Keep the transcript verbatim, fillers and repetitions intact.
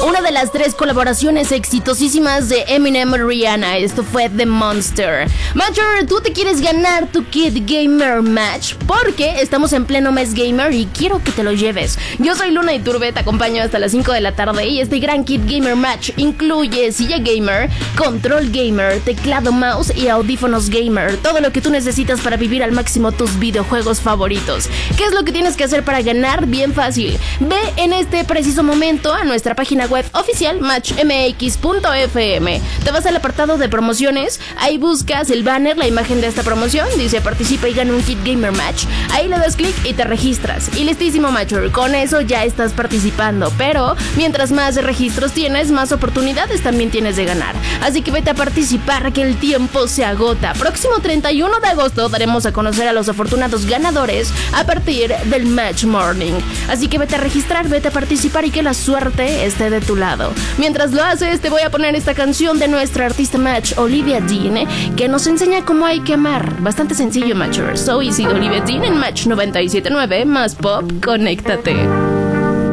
una de las tres colaboraciones exitosísimas de Eminem y Rihanna. Esto fue The Monster. Matcher, ¿tú te quieres ganar tu Kid Gamer Match? Porque estamos en pleno mes gamer y quiero que te lo lleves. Yo soy Luna Iturbe, te acompaño hasta las cinco de la tarde y este gran Kid Gamer Match incluye silla gamer, control gamer, teclado, mouse y audífonos gamer. Todo lo que tú necesitas para vivir al máximo tus videojuegos favoritos. ¿Qué es lo que tienes que hacer para ganar? Bien fácil. Ve en este preciso momento a nuestra página web oficial match m x punto f m. Te vas al apartado de promociones, ahí buscas el banner, la imagen de esta promoción, dice participa y gana un Kid Gamer Match. Ahí le das clic y te registras. Y listísimo, Matcher, con eso ya estás participando. Pero mientras más registros tienes, más oportunidades también tienes de ganar. Así que vete a participar, que el tiempo se agota. Próximo treinta y uno de agosto daremos a conocer a los afortunados ganadores a partir del Match Morning. Así que vete a registrar, vete a participar y que la suerte esté de tu lado. Mientras lo haces, te voy a poner esta canción de nuestra artista Match, Olivia Dean, que nos enseña cómo hay que amar. Bastante sencillo, Matcher. So Easy de Olivia Dean en Match noventa y siete punto nueve, más pop, conéctate.